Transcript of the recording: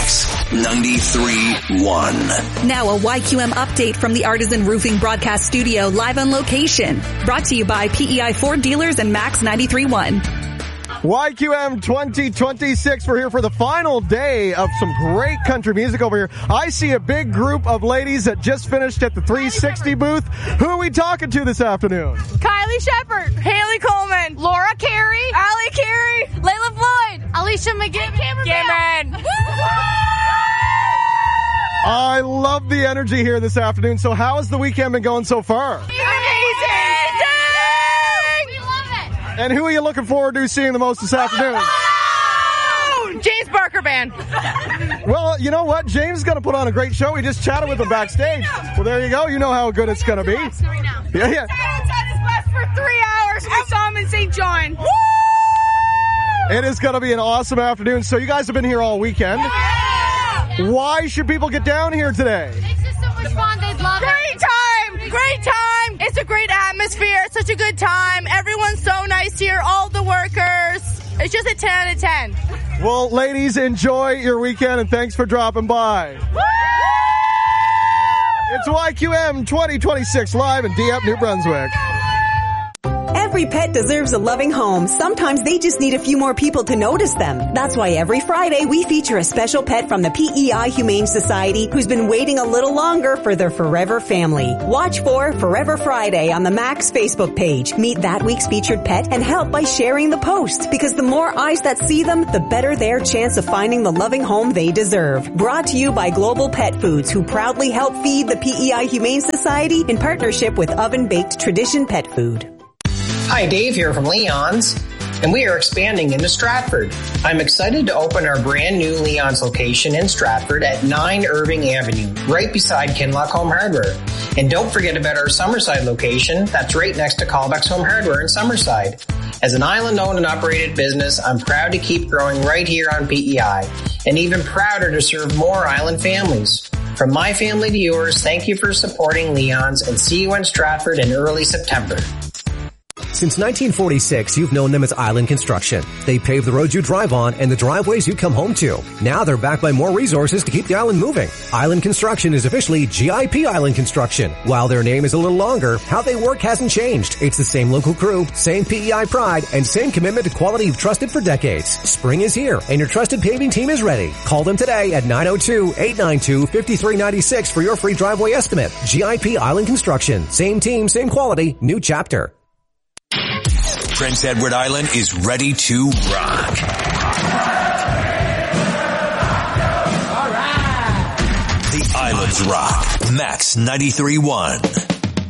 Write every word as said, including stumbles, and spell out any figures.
Max ninety-three one. Now a Y Q M update from the Artisan Roofing Broadcast Studio live on location. Brought to you by P E I Ford Dealers and Max ninety-three one. Y Q M twenty twenty-six. We're here for the final day of some great country music over here. I see a big group of ladies that just finished at the three sixty booth. Who are we talking to this afternoon? Kylie Shepard, Haley Coleman, Laura Carey, Allie Carey, Layla Floyd, Alicia McGinn, Cameron. I love the energy here this afternoon. So how has the weekend been going so far? Amazing! We love it! And who are you looking forward to seeing the most this afternoon? James Barker Band. Well, you know what? James is going to put on a great show. We just chatted with him backstage. Well, there you go. You know how good it's going to be. Yeah, yeah. Tennis bus for three hours. We saw him in Saint John. Woo! It is going to be an awesome afternoon. So you guys have been here all weekend. Yeah. Why should people get down here today? It's just so much fun. They'd love it. Great time. Great time. It's a great atmosphere. It's such a good time. Everyone's so nice here. All the workers. It's just a ten out of ten. Well, ladies, enjoy your weekend, and thanks for dropping by. Woo! It's Y Q M twenty twenty-six live in Dieppe, New Brunswick. Every pet deserves a loving home. Sometimes they just need a few more people to notice them. That's why every Friday we feature a special pet from the P E I Humane Society who's been waiting a little longer for their forever family. Watch for Forever Friday on the Max Facebook page. Meet that week's featured pet and help by sharing the post, because the more eyes that see them, the better their chance of finding the loving home they deserve. Brought to you by Global Pet Foods, who proudly help feed the P E I Humane Society in partnership with Oven Baked Tradition Pet Food. Hi, Dave here from Leon's, and we are expanding into Stratford. I'm excited to open our brand new Leon's location in Stratford at nine Irving Avenue, right beside Kinlock Home Hardware. And don't forget about our Summerside location that's right next to Callbeck's Home Hardware in Summerside. As an island-owned and operated business, I'm proud to keep growing right here on P E I, and even prouder to serve more island families. From my family to yours, thank you for supporting Leon's, and see you in Stratford in early September. Since nineteen forty-six, you've known them as Island Construction. They pave the roads you drive on and the driveways you come home to. Now they're backed by more resources to keep the island moving. Island Construction is officially G I P Island Construction. While their name is a little longer, how they work hasn't changed. It's the same local crew, same P E I pride, and same commitment to quality you've trusted for decades. Spring is here, and your trusted paving team is ready. Call them today at nine oh two, eight nine two, five three nine six for your free driveway estimate. G I P Island Construction. Same team, same quality, new chapter. Prince Edward Island is ready to rock. The Islands Rock. Max ninety-three point one.